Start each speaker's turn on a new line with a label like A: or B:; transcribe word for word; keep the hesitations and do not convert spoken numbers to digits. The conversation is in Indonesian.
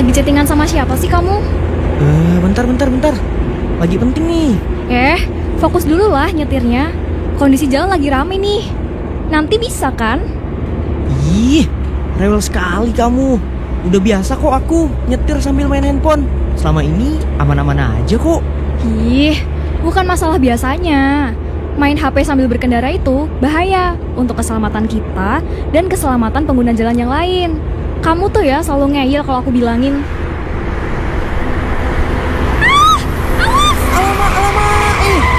A: Lagi chattingan sama siapa sih kamu?
B: Eh, bentar, bentar, bentar. Lagi penting nih.
A: Eh, fokus dulu lah nyetirnya. Kondisi jalan lagi rame nih. Nanti bisa kan?
B: Ih, rewel sekali kamu. Udah biasa kok aku nyetir sambil main handphone. Selama ini aman-aman aja kok.
A: Ih, bukan masalah biasanya. Main H P sambil berkendara itu bahaya untuk keselamatan kita dan keselamatan pengguna jalan yang lain. Kamu tuh ya selalu ngeyel kalau aku bilangin.